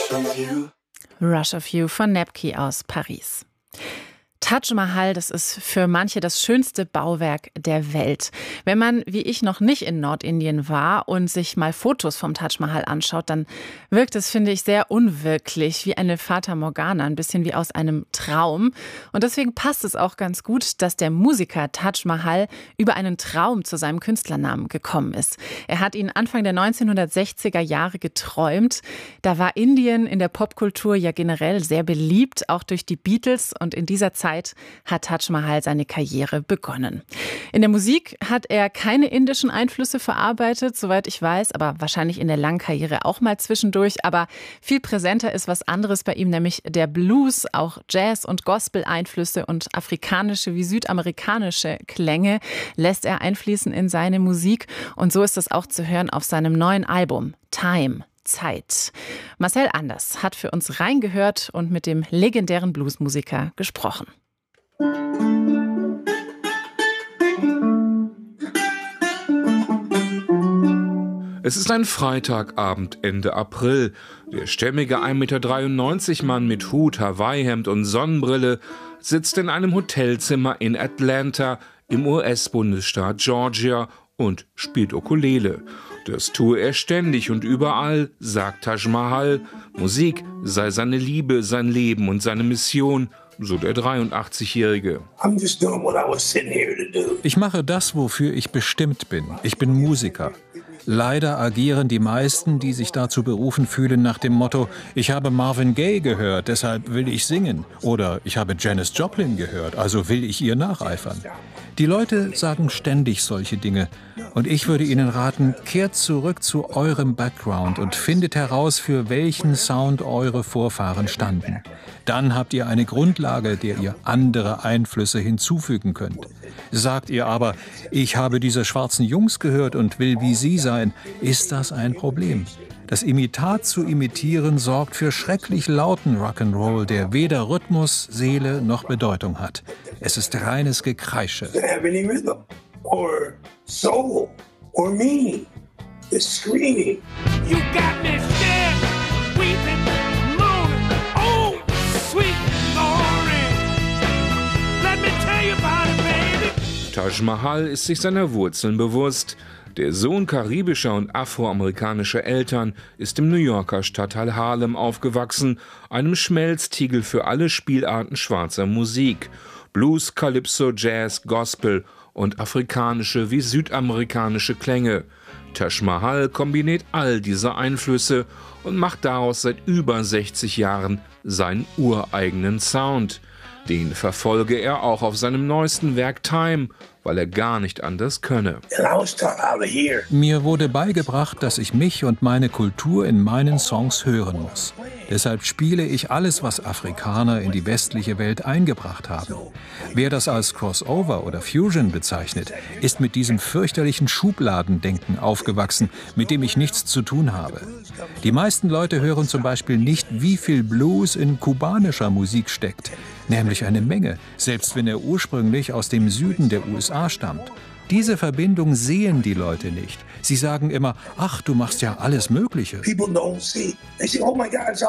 Rush of You von Nepki aus Paris. Taj Mahal, das ist für manche das schönste Bauwerk der Welt. Wenn man, wie ich, noch nicht in Nordindien war und sich mal Fotos vom Taj Mahal anschaut, dann wirkt es, finde ich, sehr unwirklich, wie eine Fata Morgana, ein bisschen wie aus einem Traum. Und deswegen passt es auch ganz gut, dass der Musiker Taj Mahal über einen Traum zu seinem Künstlernamen gekommen ist. Er hat ihn Anfang der 1960er Jahre geträumt. Da war Indien in der Popkultur ja generell sehr beliebt, auch durch die Beatles, und in dieser Zeit hat Taj Mahal seine Karriere begonnen. In der Musik hat er keine indischen Einflüsse verarbeitet, soweit ich weiß, aber wahrscheinlich in der langen Karriere auch mal zwischendurch. Aber viel präsenter ist was anderes bei ihm, nämlich der Blues, auch Jazz- und Gospel-Einflüsse und afrikanische wie südamerikanische Klänge lässt er einfließen in seine Musik. Und so ist es auch zu hören auf seinem neuen Album Time. Zeit. Marcel Anders hat für uns reingehört und mit dem legendären Bluesmusiker gesprochen. Es ist ein Freitagabend Ende April. Der stämmige 1,93 Meter Mann mit Hut, Hawaii-Hemd und Sonnenbrille sitzt in einem Hotelzimmer in Atlanta im US-Bundesstaat Georgia und spielt Ukulele. Das tue er ständig und überall, sagt Taj Mahal. Musik sei seine Liebe, sein Leben und seine Mission, so der 83-Jährige. Ich mache das, wofür ich bestimmt bin. Ich bin Musiker. Leider agieren die meisten, die sich dazu berufen fühlen, nach dem Motto: Ich habe Marvin Gaye gehört, deshalb will ich singen. Oder ich habe Janis Joplin gehört, also will ich ihr nacheifern. Die Leute sagen ständig solche Dinge. Und ich würde ihnen raten, kehrt zurück zu eurem Background und findet heraus, für welchen Sound eure Vorfahren standen. Dann habt ihr eine Grundlage, der ihr andere Einflüsse hinzufügen könnt. Sagt ihr aber, ich habe diese schwarzen Jungs gehört und will wie sie sein, ist das ein Problem. Das Imitat zu imitieren sorgt für schrecklich lauten Rock'n'Roll, der weder Rhythmus, Seele noch Bedeutung hat. Es ist reines Gekreische. Taj Mahal ist sich seiner Wurzeln bewusst. Der Sohn karibischer und afroamerikanischer Eltern ist im New Yorker Stadtteil Harlem aufgewachsen, einem Schmelztiegel für alle Spielarten schwarzer Musik. Blues, Calypso, Jazz, Gospel und afrikanische wie südamerikanische Klänge. Taj Mahal kombiniert all diese Einflüsse und macht daraus seit über 60 Jahren seinen ureigenen Sound. Den verfolge er auch auf seinem neuesten Werk Time, weil er gar nicht anders könne. Mir wurde beigebracht, dass ich mich und meine Kultur in meinen Songs hören muss. Deshalb spiele ich alles, was Afrikaner in die westliche Welt eingebracht haben. Wer das als Crossover oder Fusion bezeichnet, ist mit diesem fürchterlichen Schubladendenken aufgewachsen, mit dem ich nichts zu tun habe. Die meisten Leute hören zum Beispiel nicht, wie viel Blues in kubanischer Musik steckt. Nämlich eine Menge, selbst wenn er ursprünglich aus dem Süden der USA stammt. Diese Verbindung sehen die Leute nicht. Sie sagen immer, ach, du machst ja alles Mögliche.